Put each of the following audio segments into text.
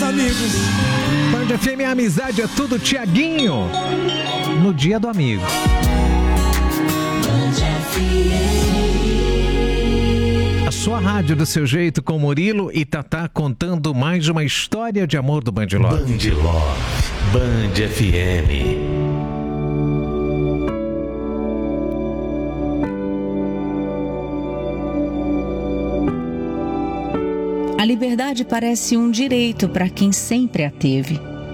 amigos. Band FM, a amizade é tudo, Tiaguinho. No dia do amigo. A sua rádio do seu jeito, com Murilo e Tatá, contando mais uma história de amor do Band Love. Band Love, Band FM. A liberdade parece um direito para quem sempre a teve.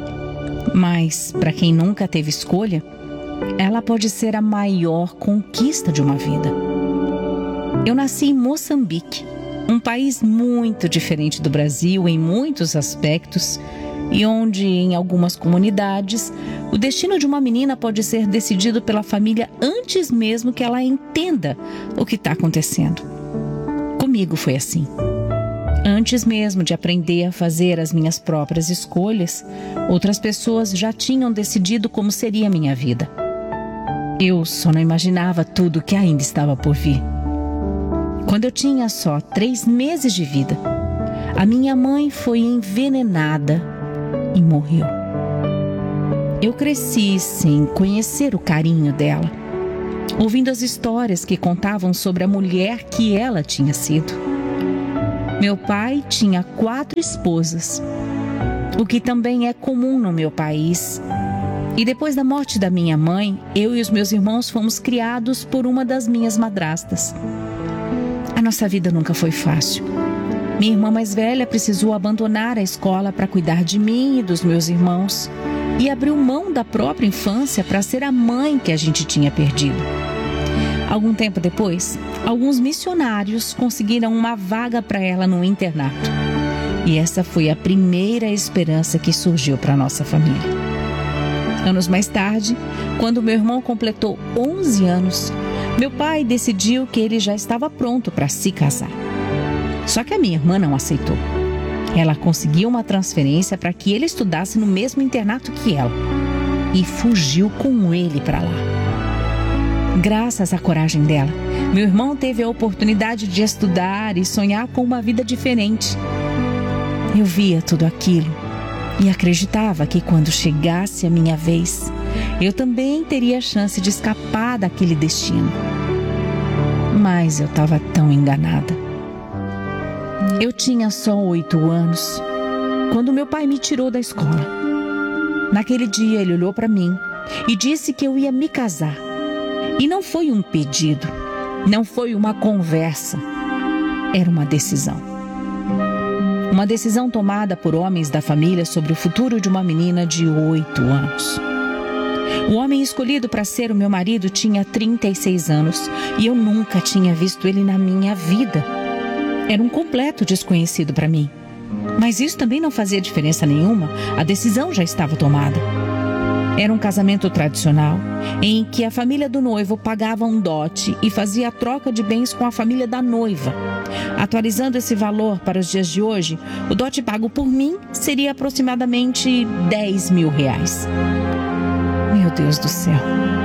Mas, para quem nunca teve escolha, ela pode ser a maior conquista de uma vida. Eu nasci em Moçambique, um país muito diferente do Brasil em muitos aspectos, e onde, em algumas comunidades, o destino de uma menina pode ser decidido pela família antes mesmo que ela entenda o que está acontecendo. Comigo foi assim. Antes mesmo de aprender a fazer as minhas próprias escolhas, outras pessoas já tinham decidido como seria a minha vida. Eu só não imaginava tudo que ainda estava por vir. Quando eu tinha só 3 meses de vida, a minha mãe foi envenenada e morreu. Eu cresci sem conhecer o carinho dela, ouvindo as histórias que contavam sobre a mulher que ela tinha sido. Meu pai tinha 4 esposas, o que também é comum no meu país. E depois da morte da minha mãe, eu e os meus irmãos fomos criados por uma das minhas madrastas. A nossa vida nunca foi fácil. Minha irmã mais velha precisou abandonar a escola para cuidar de mim e dos meus irmãos e abriu mão da própria infância para ser a mãe que a gente tinha perdido. Algum tempo depois, alguns missionários conseguiram uma vaga para ela no internato. E essa foi a primeira esperança que surgiu para nossa família. Anos mais tarde, quando meu irmão completou 11 anos, meu pai decidiu que ele já estava pronto para se casar. Só que a minha irmã não aceitou. Ela conseguiu uma transferência para que ele estudasse no mesmo internato que ela e fugiu com ele para lá. Graças à coragem dela, meu irmão teve a oportunidade de estudar e sonhar com uma vida diferente. Eu via tudo aquilo e acreditava que quando chegasse a minha vez, eu também teria a chance de escapar daquele destino. Mas eu estava tão enganada. Eu tinha só 8 anos quando meu pai me tirou da escola. Naquele dia ele olhou para mim e disse que eu ia me casar. E não foi um pedido, não foi uma conversa, era uma decisão. Uma decisão tomada por homens da família sobre o futuro de uma menina de 8 anos. O homem escolhido para ser o meu marido tinha 36 anos e eu nunca tinha visto ele na minha vida. Era um completo desconhecido para mim. Mas isso também não fazia diferença nenhuma, a decisão já estava tomada. Era um casamento tradicional, em que a família do noivo pagava um dote e fazia a troca de bens com a família da noiva. Atualizando esse valor para os dias de hoje, o dote pago por mim seria aproximadamente R$10 mil. Meu Deus do céu.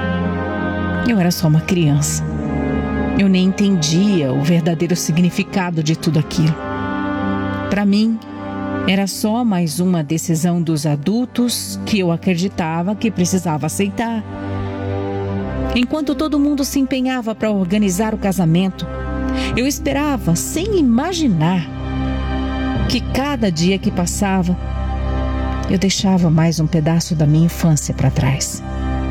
Eu era só uma criança. Eu nem entendia o verdadeiro significado de tudo aquilo. Para mim, era só mais uma decisão dos adultos que eu acreditava que precisava aceitar. Enquanto todo mundo se empenhava para organizar o casamento, eu esperava, sem imaginar, que cada dia que passava, eu deixava mais um pedaço da minha infância para trás.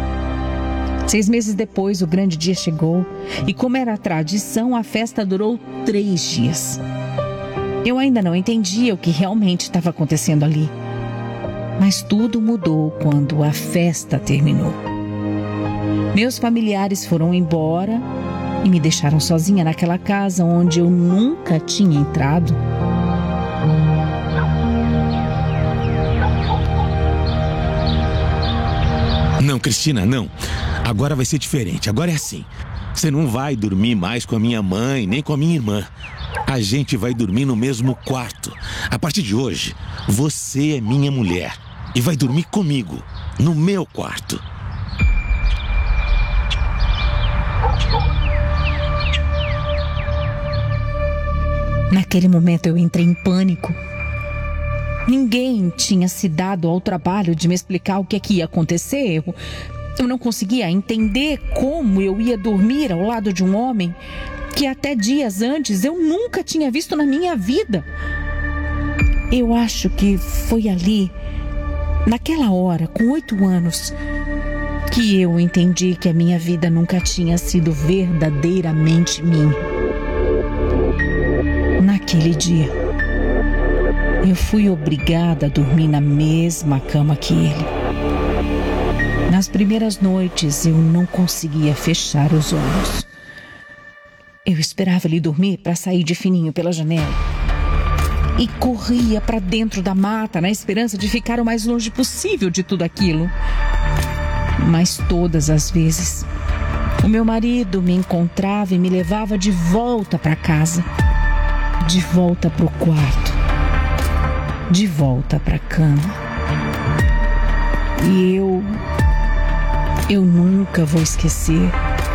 6 meses depois, o grande dia chegou e, como era tradição, a festa durou 3 dias. Eu ainda não entendia o que realmente estava acontecendo ali. Mas tudo mudou quando a festa terminou. Meus familiares foram embora e me deixaram sozinha naquela casa onde eu nunca tinha entrado. Não, Cristina, não. Agora vai ser diferente. Agora é assim. Você não vai dormir mais com a minha mãe, nem com a minha irmã. A gente vai dormir no mesmo quarto. A partir de hoje, você é minha mulher e vai dormir comigo, no meu quarto. Naquele momento eu entrei em pânico. Ninguém tinha se dado ao trabalho de me explicar o que é que ia acontecer. Eu não conseguia entender como eu ia dormir ao lado de um homem que até dias antes eu nunca tinha visto na minha vida. Eu acho que foi ali, naquela hora, com 8 anos, que eu entendi que a minha vida nunca tinha sido verdadeiramente minha. Naquele dia, eu fui obrigada a dormir na mesma cama que ele. Nas primeiras noites, eu não conseguia fechar os olhos. Eu esperava ele dormir para sair de fininho pela janela. E corria para dentro da mata na esperança de ficar o mais longe possível de tudo aquilo. Mas todas as vezes, o meu marido me encontrava e me levava de volta para casa. De volta para o quarto. De volta para a cama. E eu nunca vou esquecer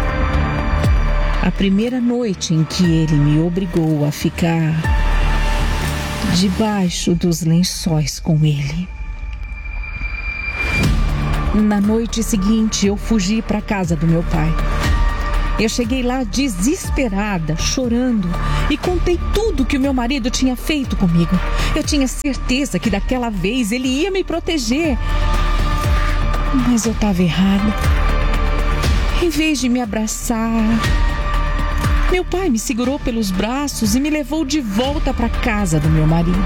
a primeira noite em que ele me obrigou a ficar debaixo dos lençóis com ele. Na noite seguinte, eu fugi para a casa do meu pai. Eu cheguei lá desesperada, chorando, e contei tudo que o meu marido tinha feito comigo. Eu tinha certeza que daquela vez ele ia me proteger. Mas eu estava errada. Em vez de me abraçar, meu pai me segurou pelos braços e me levou de volta para a casa do meu marido.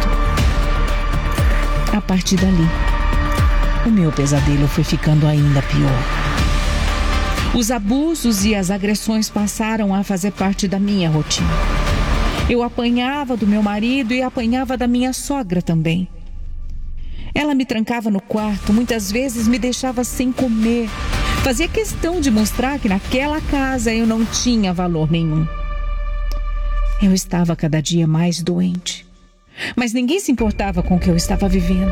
A partir dali, o meu pesadelo foi ficando ainda pior. Os abusos e as agressões passaram a fazer parte da minha rotina. Eu apanhava do meu marido e apanhava da minha sogra também. Ela me trancava no quarto, muitas vezes me deixava sem comer. Fazia questão de mostrar que naquela casa eu não tinha valor nenhum. Eu estava cada dia mais doente, mas ninguém se importava com o que eu estava vivendo.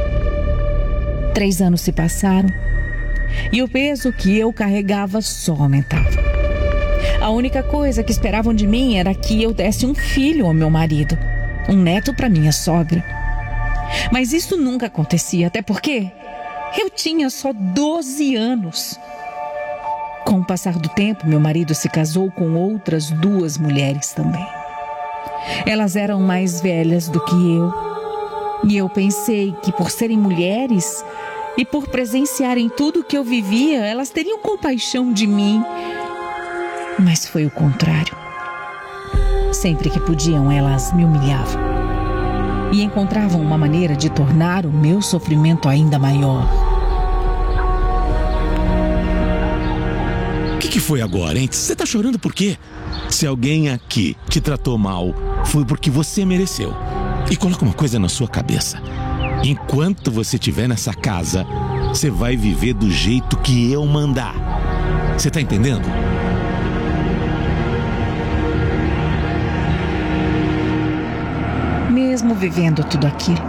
3 anos se passaram e o peso que eu carregava só aumentava. A única coisa que esperavam de mim era que eu desse um filho ao meu marido, um neto para minha sogra. Mas isso nunca acontecia, até porque eu tinha só 12 anos. Com o passar do tempo, meu marido se casou com outras 2 mulheres também. Elas eram mais velhas do que eu. E eu pensei que por serem mulheres e por presenciarem tudo que eu vivia, elas teriam compaixão de mim. Mas foi o contrário. Sempre que podiam, elas me humilhavam. E encontravam uma maneira de tornar o meu sofrimento ainda maior. O que foi agora, hein? Você tá chorando por quê? Se alguém aqui te tratou mal, foi porque você mereceu. E coloca uma coisa na sua cabeça. Enquanto você estiver nessa casa, você vai viver do jeito que eu mandar. Você tá entendendo? Mesmo vivendo tudo aquilo,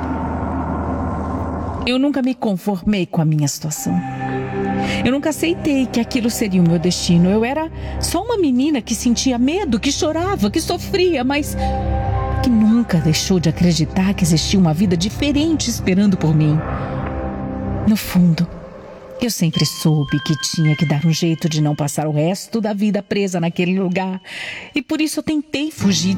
eu nunca me conformei com a minha situação. Eu nunca aceitei que aquilo seria o meu destino. Eu era só uma menina que sentia medo, que chorava, que sofria, mas que nunca deixou de acreditar que existia uma vida diferente esperando por mim. No fundo, eu sempre soube que tinha que dar um jeito de não passar o resto da vida presa naquele lugar. E por isso eu tentei fugir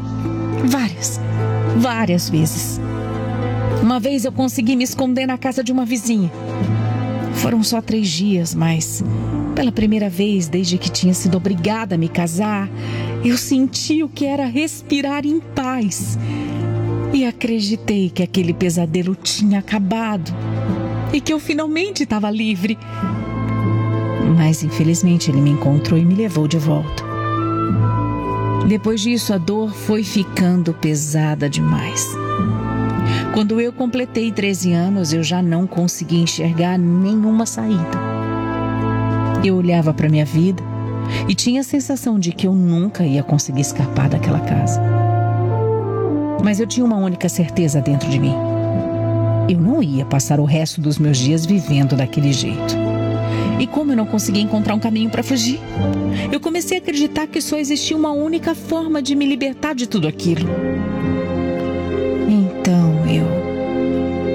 várias vezes. Uma vez eu consegui me esconder na casa de uma vizinha. Foram só 3 dias, mas pela primeira vez desde que tinha sido obrigada a me casar, eu senti o que era respirar em paz. E acreditei que aquele pesadelo tinha acabado e que eu finalmente estava livre. Mas infelizmente ele me encontrou e me levou de volta. Depois disso, a dor foi ficando pesada demais. Quando eu completei 13 anos, eu já não conseguia enxergar nenhuma saída. Eu olhava para minha vida e tinha a sensação de que eu nunca ia conseguir escapar daquela casa. Mas eu tinha uma única certeza dentro de mim. Eu não ia passar o resto dos meus dias vivendo daquele jeito. E como eu não conseguia encontrar um caminho para fugir, eu comecei a acreditar que só existia uma única forma de me libertar de tudo aquilo. Então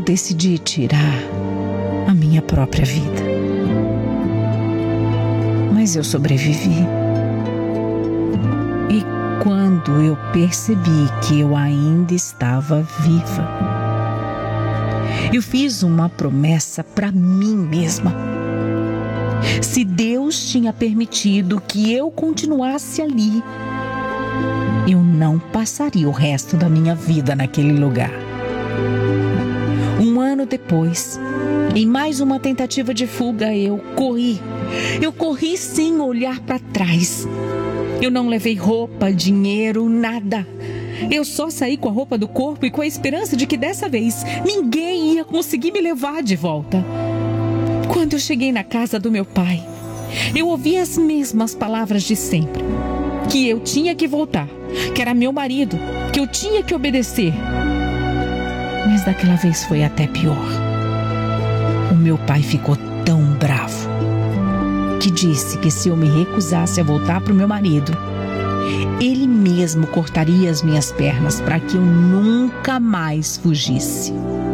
decidi tirar a minha própria vida. Mas eu sobrevivi. E quando eu percebi que eu ainda estava viva, eu fiz uma promessa para mim mesma. Se Deus tinha permitido que eu continuasse ali, eu não passaria o resto da minha vida naquele lugar. Um ano depois, em mais uma tentativa de fuga, eu corri. Eu corri sem olhar para trás. Eu não levei roupa, dinheiro, nada. Eu só saí com a roupa do corpo e com a esperança de que dessa vez ninguém ia conseguir me levar de volta. Quando eu cheguei na casa do meu pai, eu ouvi as mesmas palavras de sempre. Que eu tinha que voltar, que era meu marido, que eu tinha que obedecer. Mas daquela vez foi até pior. O meu pai ficou tão bravo que disse que se eu me recusasse a voltar para o meu marido, ele mesmo cortaria as minhas pernas para que eu nunca mais fugisse.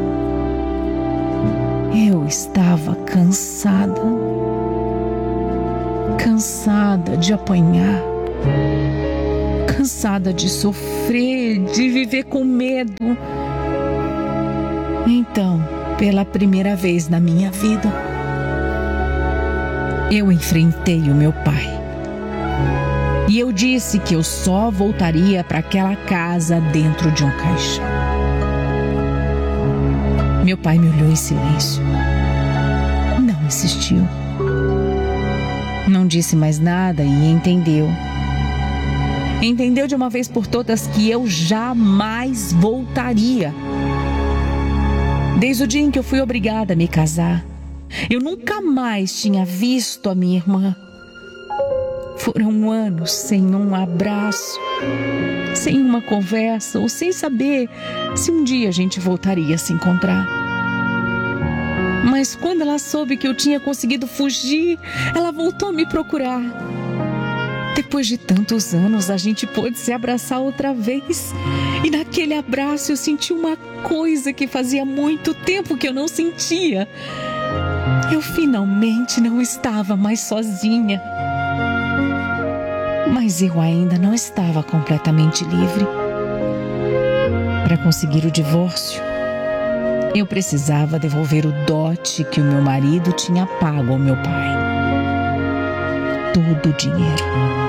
Eu estava cansada de apanhar, cansada de sofrer, de viver com medo. Então, pela primeira vez na minha vida, eu enfrentei o meu pai. E eu disse que eu só voltaria para aquela casa dentro de um caixão. Meu pai me olhou em silêncio. Não insistiu. Não disse mais nada e entendeu. Entendeu de uma vez por todas que eu jamais voltaria. Desde o dia em que eu fui obrigada a me casar, eu nunca mais tinha visto a minha irmã. Foram anos sem um abraço, sem uma conversa ou sem saber se um dia a gente voltaria a se encontrar. Mas quando ela soube que eu tinha conseguido fugir, ela voltou a me procurar. Depois de tantos anos, a gente pôde se abraçar outra vez. E naquele abraço eu senti uma coisa que fazia muito tempo que eu não sentia. Eu finalmente não estava mais sozinha. Mas eu ainda não estava completamente livre. Para conseguir o divórcio, eu precisava devolver o dote que o meu marido tinha pago ao meu pai. Todo o dinheiro.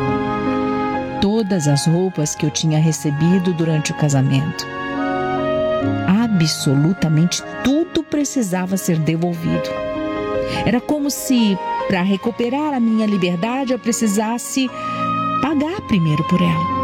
Todas as roupas que eu tinha recebido durante o casamento. Absolutamente tudo precisava ser devolvido. Era como se, para recuperar a minha liberdade, eu precisasse pagar primeiro por ela.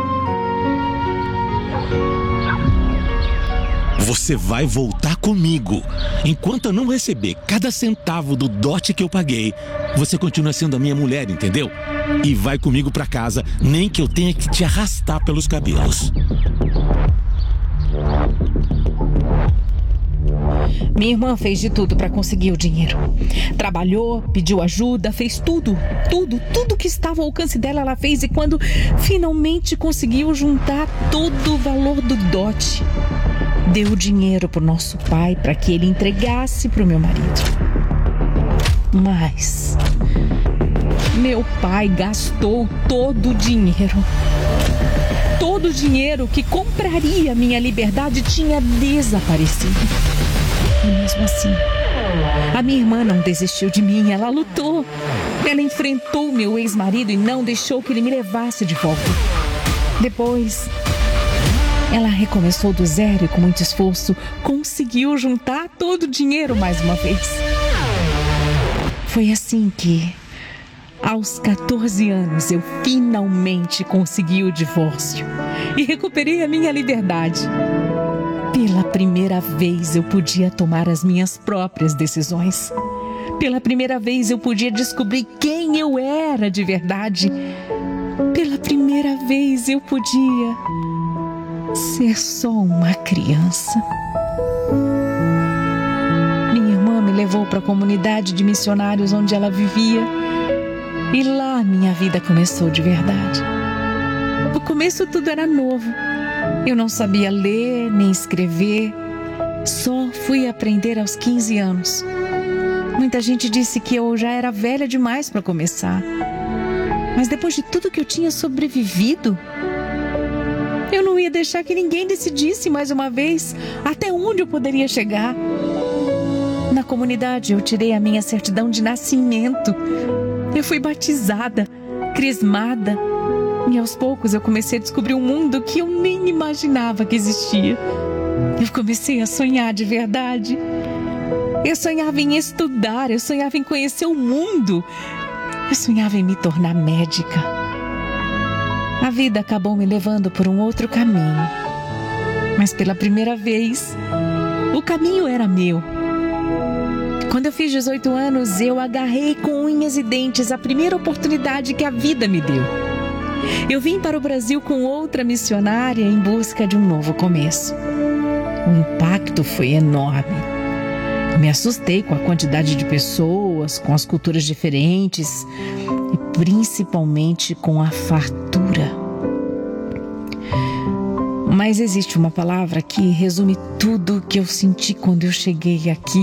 Você vai voltar comigo. Enquanto eu não receber cada centavo do dote que eu paguei, você continua sendo a minha mulher, entendeu? E vai comigo pra casa, nem que eu tenha que te arrastar pelos cabelos. Minha irmã fez de tudo para conseguir o dinheiro. Trabalhou, pediu ajuda, fez tudo que estava ao alcance dela, ela fez. E quando finalmente conseguiu juntar todo o valor do dote, deu o dinheiro para o nosso pai para que ele entregasse para o meu marido. Mas meu pai gastou todo o dinheiro. Todo o dinheiro que compraria minha liberdade tinha desaparecido. E mesmo assim, a minha irmã não desistiu de mim, ela lutou. Ela enfrentou meu ex-marido e não deixou que ele me levasse de volta. Depois, ela recomeçou do zero e com muito esforço conseguiu juntar todo o dinheiro mais uma vez. Foi assim que, aos 14 anos, eu finalmente consegui o divórcio e recuperei a minha liberdade. Pela primeira vez eu podia tomar as minhas próprias decisões. Pela primeira vez eu podia descobrir quem eu era de verdade. Pela primeira vez eu podia ser só uma criança. Minha irmã me levou para a comunidade de missionários onde ela vivia. E lá minha vida começou de verdade. No começo tudo era novo. Eu não sabia ler nem escrever. Só fui aprender aos 15 anos. Muita gente disse que eu já era velha demais para começar. Mas depois de tudo que eu tinha sobrevivido, eu não ia deixar que ninguém decidisse mais uma vez até onde eu poderia chegar. Na comunidade eu tirei a minha certidão de nascimento. Eu fui batizada, crismada. E aos poucos eu comecei a descobrir um mundo que eu nem imaginava que existia. Eu comecei a sonhar de verdade. Eu sonhava em estudar, eu sonhava em conhecer o mundo. Eu sonhava em me tornar médica. A vida acabou me levando por um outro caminho. Mas pela primeira vez, o caminho era meu. Quando eu fiz 18 anos, eu agarrei com unhas e dentes a primeira oportunidade que a vida me deu. Eu vim para o Brasil com outra missionária em busca de um novo começo. O impacto foi enorme. Eu me assustei com a quantidade de pessoas, com as culturas diferentes e principalmente com a fartura. Mas existe uma palavra que resume tudo o que eu senti quando eu cheguei aqui: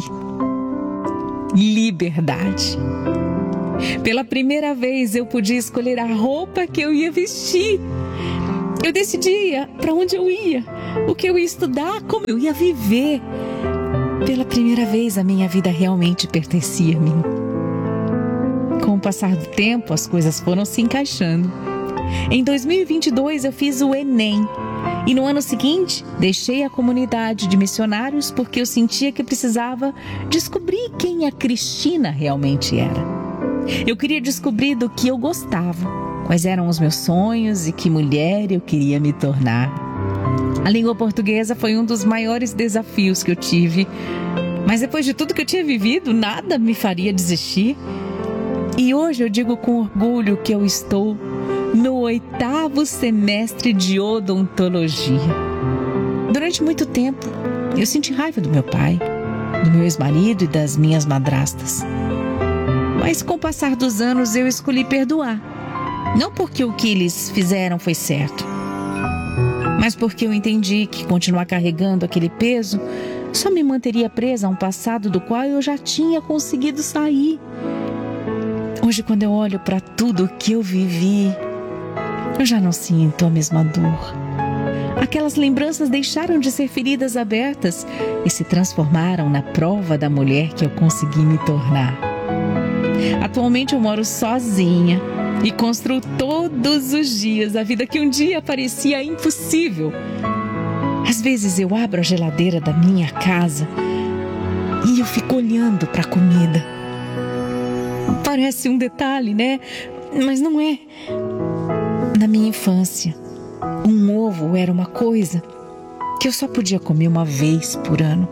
liberdade. Pela primeira vez eu podia escolher a roupa que eu ia vestir. Eu decidia para onde eu ia, o que eu ia estudar, como eu ia viver. Pela primeira vez a minha vida realmente pertencia a mim. Com o passar do tempo, as coisas foram se encaixando. Em 2022 eu fiz o Enem. E no ano seguinte, deixei a comunidade de missionários porque eu sentia que precisava descobrir quem a Cristina realmente era. Eu queria descobrir do que eu gostava, quais eram os meus sonhos e que mulher eu queria me tornar. A língua portuguesa foi um dos maiores desafios que eu tive, mas depois de tudo que eu tinha vivido, nada me faria desistir. E hoje eu digo com orgulho que eu estou no 8º semestre de odontologia. Durante muito tempo, eu senti raiva do meu pai, do meu ex-marido e das minhas madrastas. Mas com o passar dos anos eu escolhi perdoar. Não porque o que eles fizeram foi certo, mas porque eu entendi que continuar carregando aquele peso só me manteria presa a um passado do qual eu já tinha conseguido sair. Hoje, quando eu olho para tudo que eu vivi, eu já não sinto a mesma dor. Aquelas lembranças deixaram de ser feridas abertas e se transformaram na prova da mulher que eu consegui me tornar. Atualmente eu moro sozinha e construo todos os dias a vida que um dia parecia impossível. Às vezes eu abro a geladeira da minha casa e eu fico olhando para a comida. Parece um detalhe, né? Mas não é. Na minha infância, um ovo era uma coisa que eu só podia comer uma vez por ano.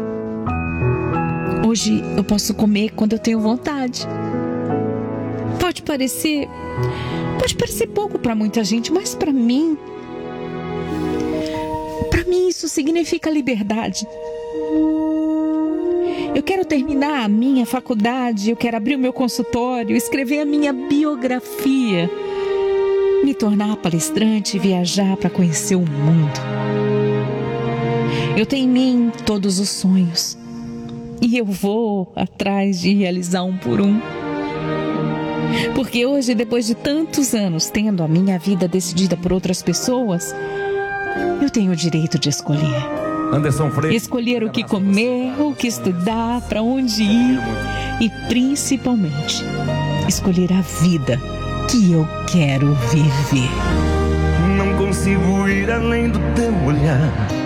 Hoje eu posso comer quando eu tenho vontade. Pode parecer pouco para muita gente, mas para mim isso significa liberdade. Eu quero terminar a minha faculdade, eu quero abrir o meu consultório, escrever a minha biografia, me tornar palestrante e viajar para conhecer o mundo. Eu tenho em mim todos os sonhos e eu vou atrás de realizar um por um. Porque hoje, depois de tantos anos tendo a minha vida decidida por outras pessoas, eu tenho o direito de escolher. Escolher o que comer, o que estudar, para onde ir e, principalmente, escolher a vida que eu quero viver. Não consigo ir além do teu olhar.